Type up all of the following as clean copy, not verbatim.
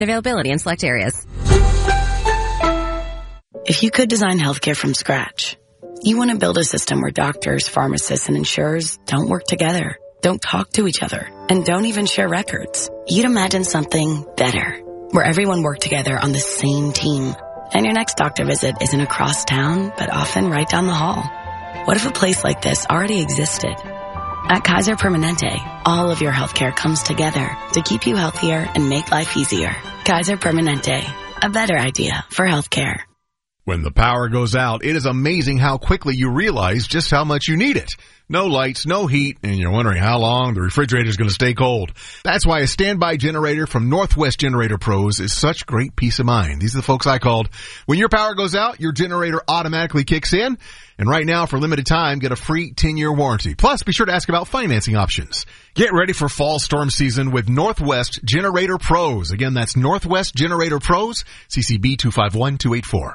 Availability in select areas. If you could design healthcare from scratch, you want to build a system where doctors, pharmacists, and insurers don't work together, don't talk to each other, and don't even share records. You'd imagine something better, where everyone worked together on the same team, and your next doctor visit isn't across town, but often right down the hall. What if a place like this already existed? At Kaiser Permanente, all of your healthcare comes together to keep you healthier and make life easier. Kaiser Permanente, a better idea for healthcare. When the power goes out, it is amazing how quickly you realize just how much you need it. No lights, no heat, and you're wondering how long the refrigerator is going to stay cold. That's why a standby generator from Northwest Generator Pros is such great peace of mind. These are the folks I called. When your power goes out, your generator automatically kicks in. And right now, for a limited time, get a free 10-year warranty. Plus, be sure to ask about financing options. Get ready for fall storm season with Northwest Generator Pros. Again, that's Northwest Generator Pros, CCB 251284.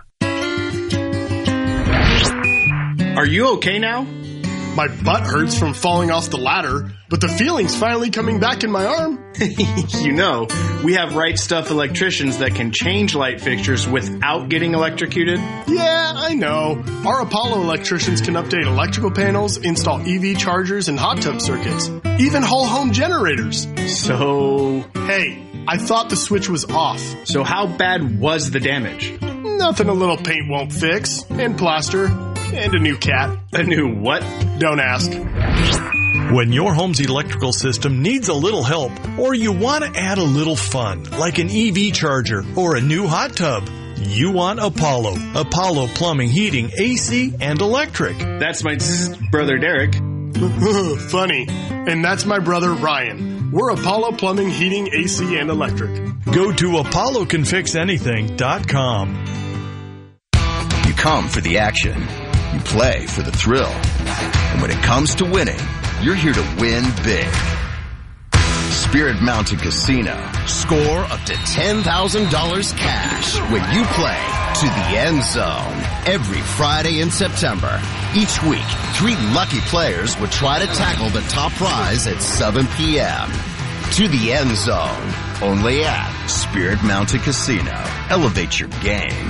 Are you okay now? My butt hurts from falling off the ladder, but the feeling's finally coming back in my arm. You know, we have Right Stuff electricians that can change light fixtures without getting electrocuted. Yeah, I know. Our Apollo electricians can update electrical panels, install EV chargers and hot tub circuits, even whole home generators. So, hey, I thought the switch was off. So how bad was the damage? Nothing a little paint won't fix, and plaster. And a new cat. A new what? Don't ask. When your home's electrical system needs a little help, or you want to add a little fun, like an EV charger or a new hot tub, you want Apollo. Apollo Plumbing, Heating, AC, and Electric. That's my brother Derek. Funny. And that's my brother Ryan. We're Apollo Plumbing, Heating, AC, and Electric. Go to ApolloCanFixAnything.com. You come for the action. You play for the thrill. And when it comes to winning, you're here to win big. Spirit Mountain Casino. Score up to $10,000 cash when you play to the end zone. Every Friday in September. Each week, 3 lucky players will try to tackle the top prize at 7 p.m. To the end zone. Only at Spirit Mountain Casino. Elevate your game.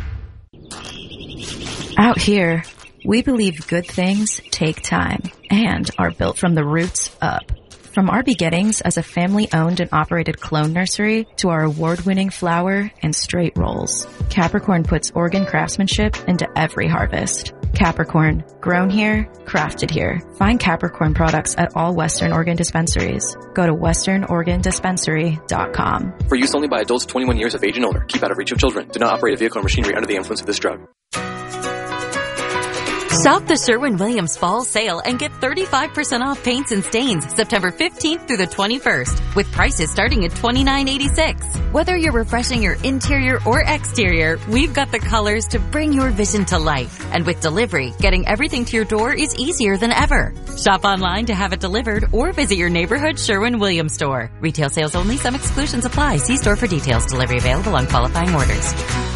Out here, we believe good things take time and are built from the roots up. From our beginnings as a family-owned and operated clone nursery to our award-winning flower and straight rolls, Capricorn puts Oregon craftsmanship into every harvest. Capricorn, grown here, crafted here. Find Capricorn products at all Western Oregon dispensaries. Go to westernoregondispensary.com. For use only by adults 21 years of age and older. Keep out of reach of children. Do not operate a vehicle or machinery under the influence of this drug. Shop the Sherwin-Williams Fall Sale and get 35% off paints and stains September 15th through the 21st with prices starting at $29.86. Whether you're refreshing your interior or exterior, we've got the colors to bring your vision to life. And with delivery, getting everything to your door is easier than ever. Shop online to have it delivered or visit your neighborhood Sherwin-Williams store. Retail sales only. Some exclusions apply. See store for details. Delivery available on qualifying orders.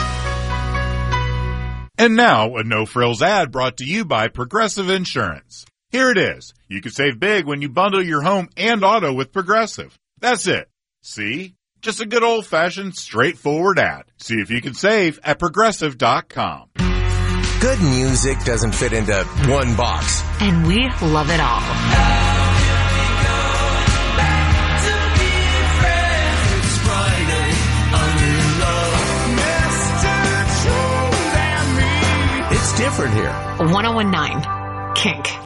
And now, a no-frills ad brought to you by Progressive Insurance. Here it is. You can save big when you bundle your home and auto with Progressive. That's it. See? Just a good old-fashioned, straightforward ad. See if you can save at Progressive.com. Good music doesn't fit into one box. And we love it all. It's different here. 1019 Kink.